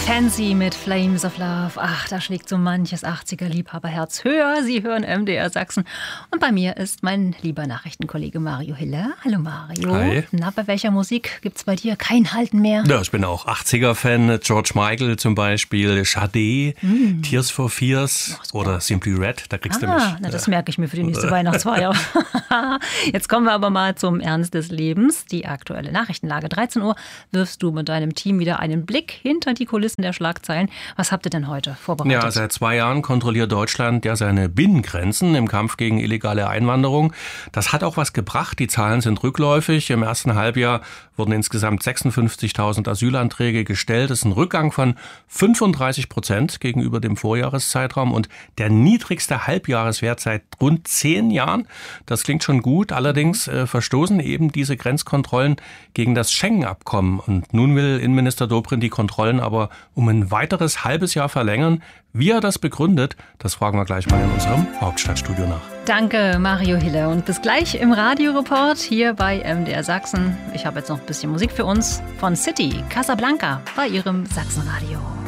Tansy mit Flames of Love. Ach, da schlägt so manches 80er-Liebhaberherz höher. Sie hören MDR Sachsen. Und bei mir ist mein lieber Nachrichtenkollege Mario Hiller. Hallo Mario. Hi. Na, bei welcher Musik gibt's bei dir kein Halten mehr? Ja, ich bin auch 80er-Fan. George Michael zum Beispiel, Sade, Tears for Fears oder Simply Red. Da kriegst du mich. Na, das merke ich mir für die nächste Weihnachtsfeier. Jetzt kommen wir aber mal zum Ernst des Lebens. Die aktuelle Nachrichtenlage. 13 Uhr wirfst du mit deinem Team wieder einen Blick hinter die Kulissen der Schlagzeilen. Was habt ihr denn heute vorbereitet? Ja, seit 2 Jahren kontrolliert Deutschland ja seine Binnengrenzen im Kampf gegen illegale Einwanderung. Das hat auch was gebracht. Die Zahlen sind rückläufig. Im ersten Halbjahr wurden insgesamt 56.000 Asylanträge gestellt. Das ist ein Rückgang von 35% gegenüber dem Vorjahreszeitraum und der niedrigste Halbjahreswert seit rund 10 Jahren. Das klingt schon gut. Allerdings verstoßen eben diese Grenzkontrollen gegen das Schengen-Abkommen. Und nun will Innenminister Dobrindt die Kontrollen aber um ein weiteres halbes Jahr verlängern. Wie er das begründet, das fragen wir gleich mal in unserem Hauptstadtstudio nach. Danke, Mario Hiller. Und bis gleich im Radioreport hier bei MDR Sachsen. Ich habe jetzt noch ein bisschen Musik für uns von City Casablanca bei ihrem Sachsenradio.